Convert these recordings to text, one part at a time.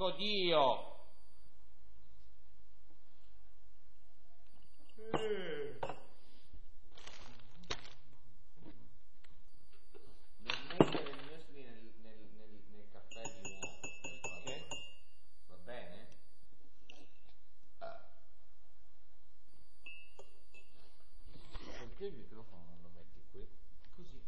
porco Dio! Non mettere il muesli nel caffè di nuovo, ok? Va bene? Perché il microfono non lo metti qui? Così.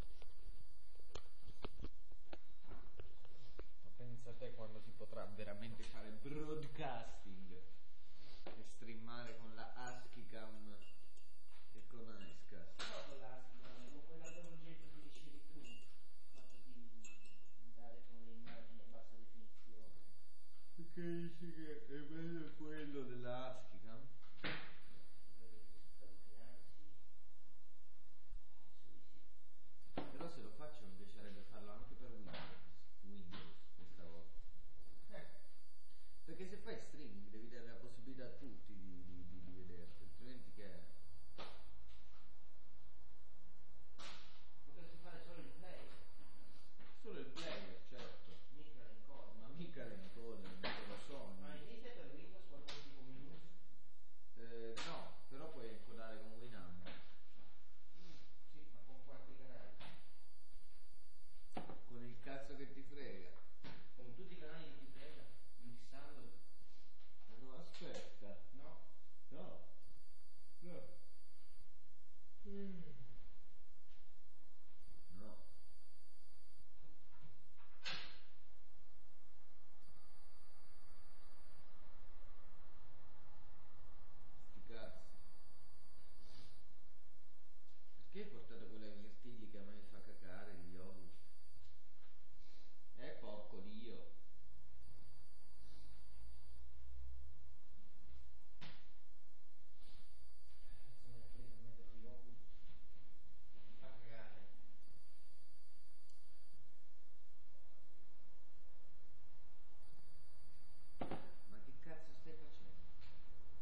Ma pensa te quando si potrà veramente fare broadcasting e streamare con la ASCII-Cam e con Icecast. No, con l'ASCII, con quell'altro progetto che dicevi tu, il fatto di dare con le immagini a bassa definizione. Perché dici che è meglio quello della ASCII-Cam? Però se lo faccio mi piacerebbe farlo anche per Windows questa volta. Perché se fai streaming devi dare la possibilità a tutti di vederti, altrimenti che è? Potresti fare solo il player. Solo il player, certo. Mica l'encoder. Ma mica l'encoder, non lo so. Ma esiste per Windows qualcosa tipo Minus? No, però puoi encodare con Winamp. Sì, ma con quanti canali? Con il cazzo che ti frega. Con tutti i canali che ti frega? Mixando? Ma no, aspetta. No? No. No.